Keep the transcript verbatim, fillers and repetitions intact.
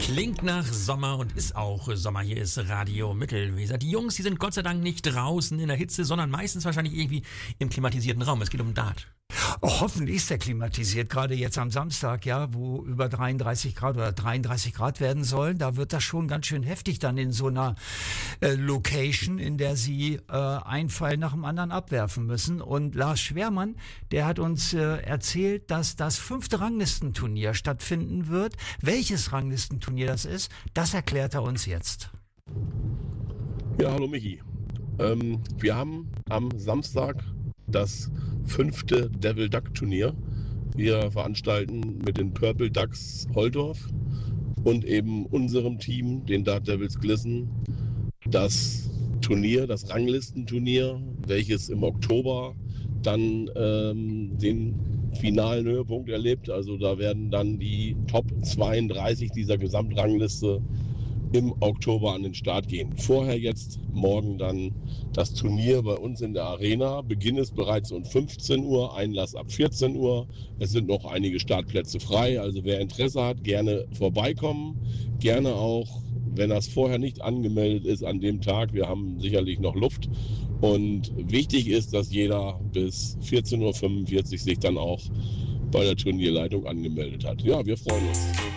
Klingt nach Sommer und ist auch Sommer. Hier ist Radio Mittelweser. Die Jungs, die sind Gott sei Dank nicht draußen in der Hitze, sondern meistens wahrscheinlich irgendwie im klimatisierten Raum. Es geht um Dart. Oh, hoffentlich ist er klimatisiert, gerade jetzt am Samstag, ja, wo über dreiunddreißig Grad oder dreiunddreißig Grad werden sollen. Da wird das schon ganz schön heftig dann in so einer äh, Location, in der sie äh, einen Pfeil nach dem anderen abwerfen müssen. Und Lars Schwermann, der hat uns äh, erzählt, dass das fünfte Ranglistenturnier stattfinden wird. Welches Ranglistenturnier das ist, das erklärt er uns jetzt. Ja, hallo Michi. Ähm, wir haben am Samstag das fünfte Devil Duck Turnier. Wir veranstalten mit den Purple Ducks Holdorf und eben unserem Team, den Dart Devils Glissen, das Turnier, das Ranglistenturnier, welches im Oktober dann ähm, den finalen Höhepunkt erlebt. Also da werden dann die Top zweiunddreißig dieser Gesamtrangliste im Oktober an den Start gehen. Vorher jetzt morgen dann das Turnier bei uns in der Arena. Beginn ist bereits um fünfzehn Uhr, Einlass ab vierzehn Uhr. Es sind noch einige Startplätze frei, also wer Interesse hat, gerne vorbeikommen. Gerne auch, wenn das vorher nicht angemeldet ist, an dem Tag. Wir haben sicherlich noch Luft. Und wichtig ist, dass jeder bis vierzehn Uhr fünfundvierzig sich dann auch bei der Turnierleitung angemeldet hat. Ja, wir freuen uns.